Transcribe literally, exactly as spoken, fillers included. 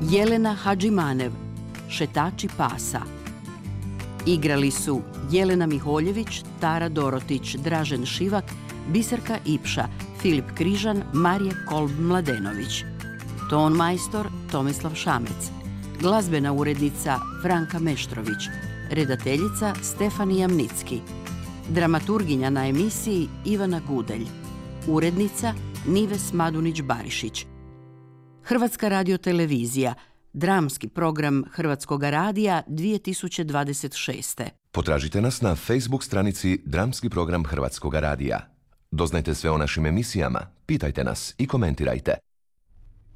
Jelena Hadžimanev, Šetači pasa. Igrali su Jelena Miholjević, Tara Dorotić, Dražen Šivak, Biserka Ipša, Filip Križan, Marija Kolb-Mladenović. Ton majstor Tomislav Šamec. Glazbena urednica Franka Meštrović. Redateljica Stefanija Mnicki. Dramaturginja na emisiji Ivana Gudelj. Urednica Nives Madunić-Barišić. Hrvatska radiotelevizija. Dramski program Hrvatskog radija dvije tisuće dvadeset šeste. Potražite nas na Facebook stranici Dramski program Hrvatskog radija. Doznajte sve o našim emisijama, pitajte nas i komentirajte.